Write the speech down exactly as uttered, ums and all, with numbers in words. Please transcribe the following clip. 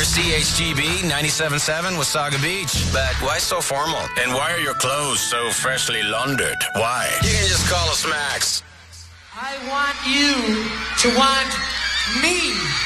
We're C H G B ninety-seven point seven Wasaga Beach. But why so formal? And why are your clothes so freshly laundered? Why? You can just call us Max. I want you to want me.